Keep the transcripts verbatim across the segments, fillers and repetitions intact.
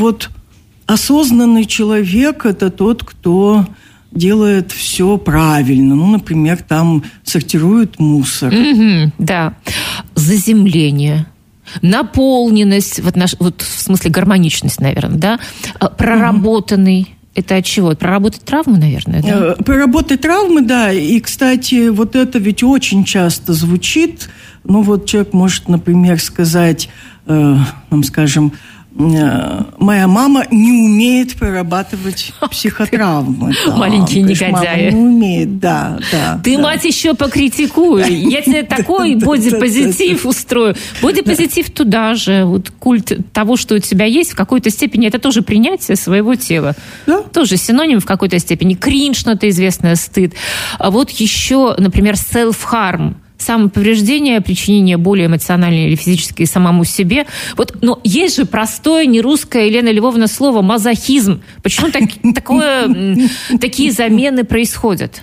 вот осознанный человек – это тот, кто делает все правильно. Ну, например, там сортирует мусор. Mm-hmm, да. Заземление. Наполненность, вот, наш, вот в смысле гармоничность, наверное, да? Проработанный. Mm-hmm. Это от чего? Проработать травмы, наверное, да? Проработать травмы, да. И, кстати, вот это ведь очень часто звучит. Ну, вот человек может, например, сказать, э, нам скажем, моя мама не умеет прорабатывать психотравмы. Да, маленькие негодяи. Мама не умеет, да, да. Ты, да. мать, еще покритикуй. Я тебе такой бодипозитив устрою. Бодипозитив туда же. Вот культ того, что у тебя есть, в какой-то степени это тоже принятие своего тела. Да? Тоже синоним в какой-то степени. Кринж, ну, это известное, стыд. А вот еще, например, self-harm. Самоповреждение, причинение боли эмоциональной или физической самому себе. Вот, но есть же простое нерусское, Елена Львовна, слово мазохизм. Почему так, такое, такие замены происходят?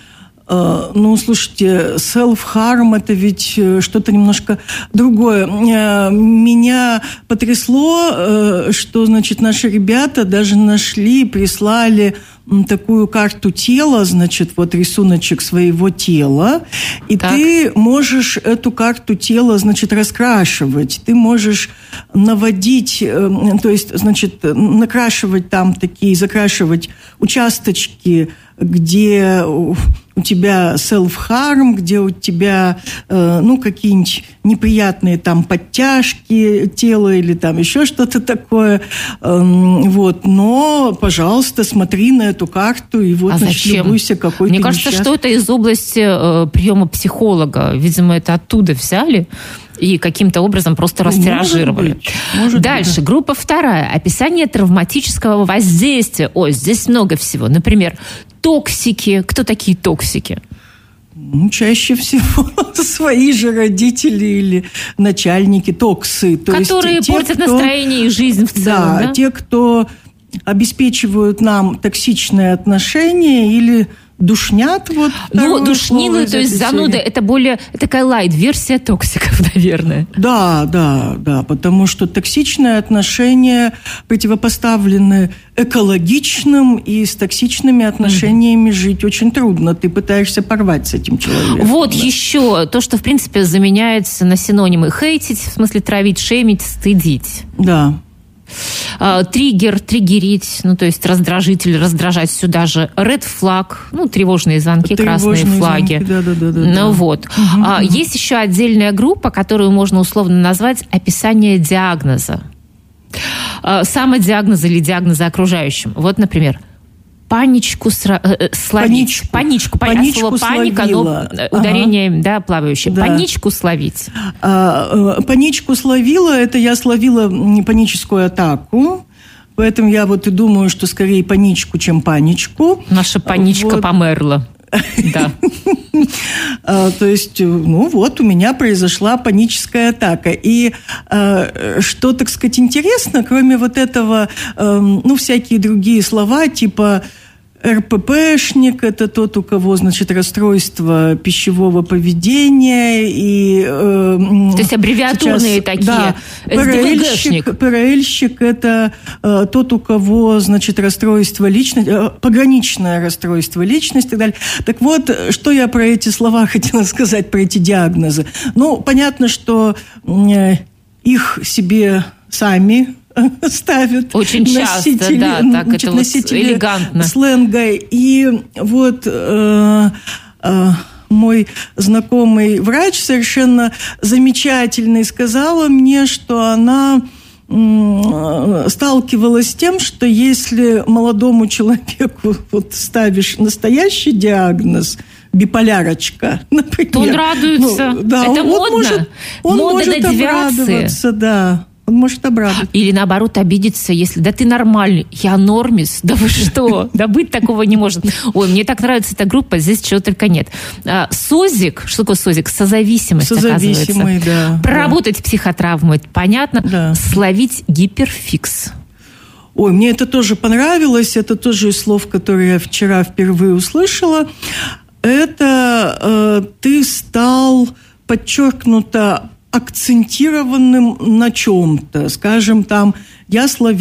Ну, слушайте, self-harm – это ведь что-то немножко другое. Меня потрясло, что, значит, наши ребята даже нашли, прислали такую карту тела, значит, вот рисуночек своего тела, и так. Ты можешь эту карту тела, значит, раскрашивать, ты можешь наводить, то есть, значит, накрашивать там такие, закрашивать участочки, где у тебя self-harm, где у тебя, э, ну, какие-нибудь неприятные там подтяжки тела или там еще что-то такое. Э, вот. Но, пожалуйста, смотри на эту карту и вот, а значит, любуйся какой-то Мне кажется, несчастный. что это из области э, приема психолога. Видимо, это оттуда взяли и каким-то образом просто растиражировали. Может быть, может Дальше, быть, да. Группа вторая. Описание травматического воздействия. Ой, здесь много всего. Например, токсики. Кто такие токсики? Ну, чаще всего свои же родители или начальники, токсы. То Которые есть те, портят кто, настроение и жизнь в целом. Да, да, те, кто обеспечивают нам токсичные отношения или душнят. Вот, ну, душнилы, то есть зануды, это более такая лайт-версия токсиков, наверное. Да, да, да, потому что токсичные отношения противопоставлены экологичным, и с токсичными отношениями mm-hmm. жить очень трудно. Ты пытаешься порвать с этим человеком. Вот да. еще то, что, в принципе, заменяется на синонимы хейтить, в смысле травить, шеймить, стыдить. Да. Триггер, триггерить, ну, то есть раздражитель, раздражать сюда же. Red flag, ну, тревожные звонки, тревожные красные флаги. Звонки, да, да, да, да, ну, да. вот. Угу, а, угу. Есть еще отдельная группа, которую можно условно назвать описание диагноза. А, самодиагноза или диагноза окружающим. Вот, например, паничку сра... словить. Паничку. Паничку. Паничку слово паника, но ударение, ага. да, плавающее. Да. Паничку словить. А, паничку словила, это я словила паническую атаку. Поэтому я вот и думаю, что скорее паничку, чем паничку. Наша паничка вот. Померла. Да. То есть, ну вот, у меня произошла паническая атака. И что, так сказать, интересно, кроме вот этого, ну, всякие другие слова, типа эр пэ пэшник – это тот, у кого, значит, расстройство пищевого поведения. И, э, То есть аббревиатурные сейчас, такие. Да, пэ эр эльщик, пэ эр эльщик – это э, тот, у кого, значит, расстройство личности, э, пограничное расстройство личности и так далее. Так вот, что я про эти слова хотела сказать, про эти диагнозы. Ну, понятно, что э, их себе сами ставят. Очень часто, носители, да, так значит, это вот элегантно. Сленга. И вот э, э, мой знакомый врач совершенно замечательный сказала мне, что она э, сталкивалась с тем, что если молодому человеку вот ставишь настоящий диагноз, биполярочка, например. То он радуется. Ну, да, это он, модно. Он может, он Мода может до девиации. обрадоваться, да. Он может обрадоваться. Или, наоборот, обидеться, если да ты нормальный, я нормис, да вы что? Да быть такого не может. Ой, мне так нравится эта группа, здесь чего только нет. СОЗИК, что такое СОЗИК? Созависимость, Созависимый, оказывается. Да. Проработать да. психотравму, это понятно. Да. Словить гиперфикс. Ой, мне это тоже понравилось. Это тоже из слов, которые я вчера впервые услышала. Это э, ты стал подчеркнуто акцентированным на чем-то. Скажем, там, я словила